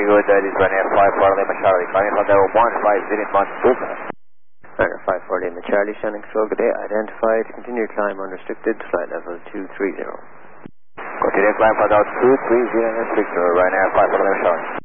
good, that is Ryanair 5 Lima Charlie, climbing from level 150 Delta. Ryanair 5 Lima Charlie, Shannon Control, good day, identified, continue climb unrestricted, flight level 230. Continue climb for level 230 unrestricted, Ryanair 5 Lima Charlie.